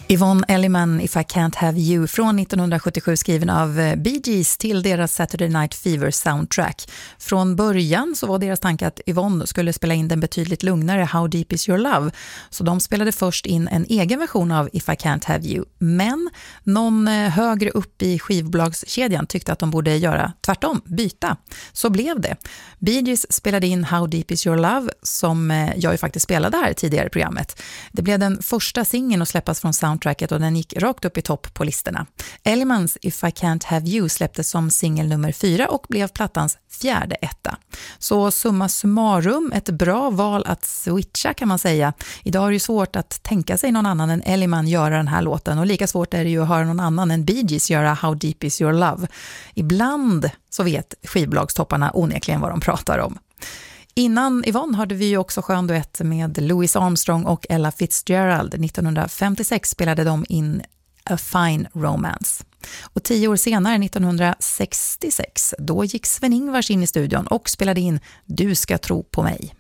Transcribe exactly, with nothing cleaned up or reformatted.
Yvonne Elliman, If I Can't Have You från nittonhundrasjuttiosju, skriven av Bee Gees till deras Saturday Night Fever soundtrack. Från början så var deras tanke att Yvonne skulle spela in den betydligt lugnare How Deep Is Your Love, så de spelade först in en egen version av If I Can't Have You. Men någon högre upp i skivbolagskedjan tyckte att de borde göra tvärtom, byta. Så blev det. Bee Gees spelade in How Deep Is Your Love, som jag ju faktiskt spelade här tidigare i programmet. Det blev den första singeln att släppas från soundtracket och den gick rakt upp i topp på listorna. Ellimans If I Can't Have You släpptes som singel nummer fyra och blev plattans fjärde etta. Så summa summarum, ett bra val att switcha kan man säga. Idag är det ju svårt att tänka sig någon annan än Elliman göra den här låten, och lika svårt är det ju att höra någon annan än Bee Gees göra How Deep Is Your Love. Ibland så vet skivbolagstopparna onekligen vad de pratar om. Innan Yvonne hade vi ju också skön duett med Louis Armstrong och Ella Fitzgerald. nittonhundrafemtiosex spelade de in A Fine Romance. Och tio år senare, nittonhundrasextiosex, då gick Sven-Ingvars in i studion och spelade in Du ska tro på mig.